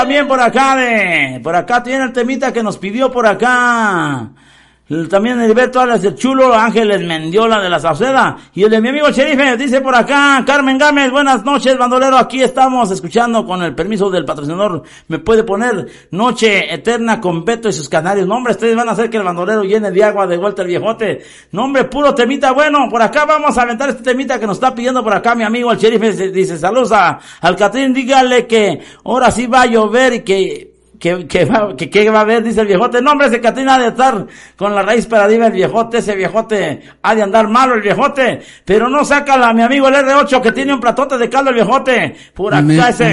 también por acá tiene el temita que nos pidió por acá. También Heriberto Alas del Chulo, Ángeles Mendiola de la Sauceda, y el de mi amigo el Sheriff dice por acá, Carmen Gámez, buenas noches bandolero, aquí estamos escuchando con el permiso del patrocinador, me puede poner Noche Eterna con Beto y sus canarios. No hombre, ustedes van a hacer que el bandolero llene de agua de vuelta el viejote. No hombre, puro temita bueno. Por acá vamos a aventar este temita que nos está pidiendo por acá mi amigo el Sheriff, dice saludos al Catrín, dígale que ahora sí va a llover y que va a haber, dice el viejote. No, hombre, ese Catrín ha de estar con la raíz peradiva el viejote, ese viejote ha de andar malo el viejote, pero no sácala, mi amigo el R8 que tiene un platote de caldo el viejote. Por acá ese